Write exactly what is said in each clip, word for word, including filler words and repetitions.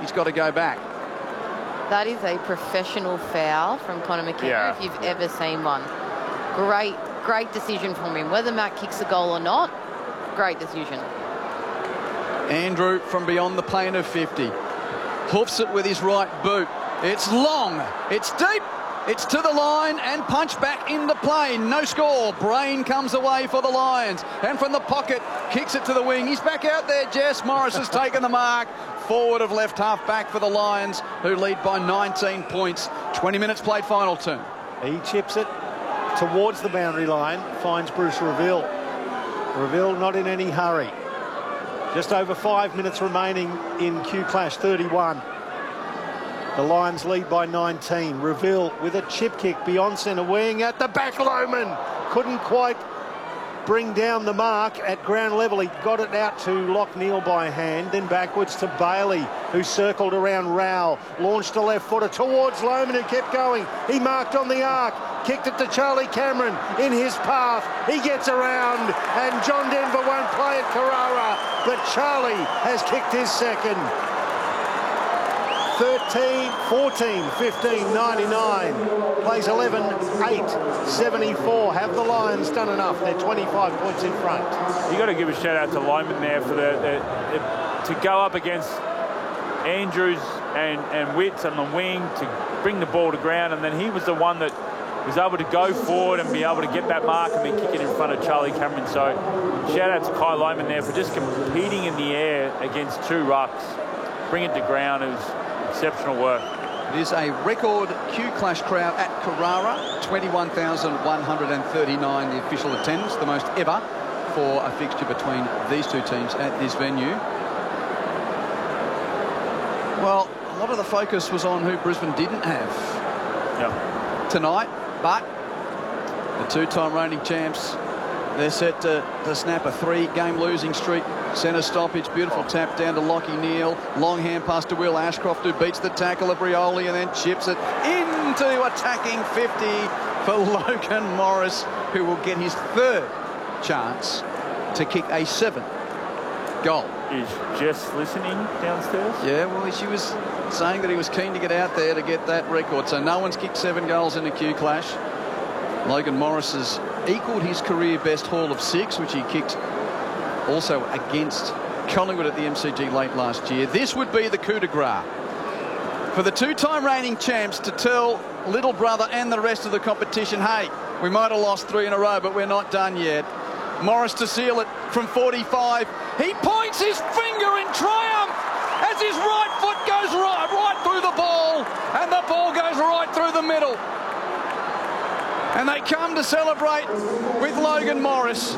he's got to go back. That is a professional foul from Conor McKenna, yeah. if you've ever seen one. Great, great decision from him. Whether Matt kicks a goal or not, great decision. Andrew from beyond the plane of fifty. Hoofs it with his right boot. It's long. It's deep. It's to the line and punched back into play. No score. Brain comes away for the Lions. And from the pocket, kicks it to the wing. He's back out there, Jess. Morris has taken the mark. Forward of left half back for the Lions, who lead by nineteen points. twenty minutes played, final turn. He chips it towards the boundary line, finds Bruce Reville. Reville not in any hurry. Just over five minutes remaining in Q Clash thirty-one. The Lions lead by nineteen. Reville with a chip kick beyond centre wing at the back. Lohman couldn't quite bring down the mark at ground level. He got it out to Lockneil by hand, then backwards to Bailey, who circled around Rowell, launched a left footer towards Lohman, who kept going. He marked on the arc, kicked it to Charlie Cameron in his path. He gets around, and John Denver won't play at Carrara, but Charlie has kicked his second. thirteen, fourteen, fifteen, ninety-nine. Plays eleven, eight, seventy-four. Have the Lions done enough? They're twenty-five points in front. You got to give a shout out to Lohman there for the, the, the to go up against Andrews and, and Witts on the wing to bring the ball to ground, and then he was the one that was able to go forward and be able to get that mark and then kick it in front of Charlie Cameron. So shout out to Kai Lohman there for just competing in the air against two rucks, bring it to ground. It was exceptional work. It is a record Q Clash crowd at Carrara, twenty-one thousand one hundred thirty-nine the official attendance, the most ever for a fixture between these two teams at this venue. Well, a lot of the focus was on who Brisbane didn't have yeah. tonight, but the two-time reigning champs, they're set to, to snap a three-game losing streak. Centre stoppage, beautiful tap down to Lockie Neal. Long hand pass to Will Ashcroft, who beats the tackle of Rioli and then chips it into attacking fifty for Logan Morris, who will get his third chance to kick a seventh goal. Is Jess listening downstairs? Yeah, well, she was saying that he was keen to get out there to get that record. So no one's kicked seven goals in the Q Clash. Logan Morris has equalled his career best haul of six, which he kicked also against Collingwood at the M C G late last year. This would be the coup de grace for the two-time reigning champs to tell little brother and the rest of the competition, hey, we might have lost three in a row, but we're not done yet. Morris to seal it from forty-five. He points his finger in triumph as his right foot goes right, right through the ball, and the ball goes right through the middle. And they come to celebrate with Logan Morris.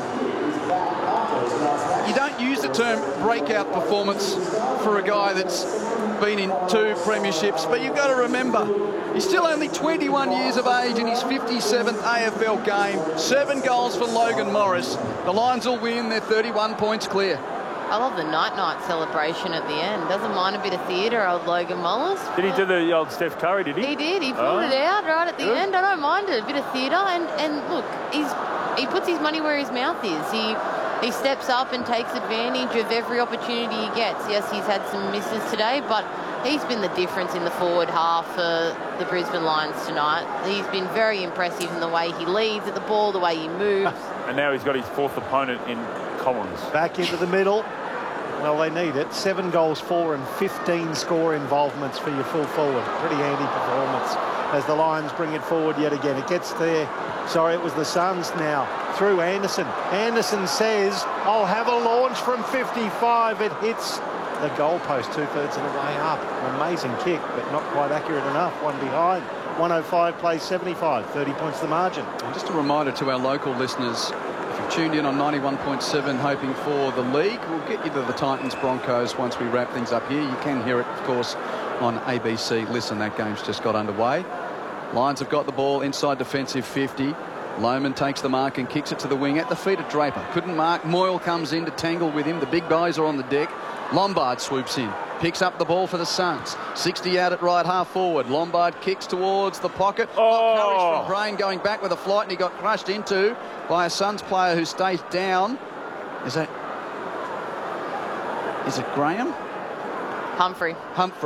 You don't use the term breakout performance for a guy that's been in two premierships, but you've got to remember, he's still only twenty-one years of age in his fifty-seventh A F L game. Seven goals for Logan Morris. The Lions will win. They're thirty-one points clear. I love the night-night celebration at the end. Doesn't mind a bit of theatre, old Logan Morris. Did he do the old Steph Curry, did he? He did. He pulled oh. it out right at the Good. end. I don't mind it. A bit of theatre. And, and look, he's he puts his money where his mouth is. He he steps up and takes advantage of every opportunity he gets. Yes, he's had some misses today, but he's been the difference in the forward half for the Brisbane Lions tonight. He's been very impressive in the way he leads at the ball, the way he moves. And now he's got his fourth opponent in Collins. Back into the middle. Well, they need it. Seven goals, four and fifteen score involvements for your full forward. Pretty handy performance as the Lions bring it forward yet again. It gets there. Sorry, it was the Suns now. Through Anderson. Anderson says, I'll have a launch from fifty-five. It hits the goalpost two-thirds of the way up. An amazing kick, but not quite accurate enough. One behind. one oh five plays seventy-five. thirty points the margin. And just a reminder to our local listeners, if you've tuned in on ninety-one point seven hoping for the league, we'll get you to the Titans Broncos once we wrap things up here. You can hear it, of course, on A B C. Listen, that game's just got underway. Lions have got the ball inside defensive fifty. Lohman takes the mark and kicks it to the wing at the feet of Draper. Couldn't mark. Moyle comes in to tangle with him. The big guys are on the deck. Lombard swoops in. Picks up the ball for the Suns. sixty out at right half forward. Lombard kicks towards the pocket. Oh. Courage from Brain going back with a flight, and he got crushed into by a Suns player who stays down. Is that... Is it Graham? Humphrey. Humphrey.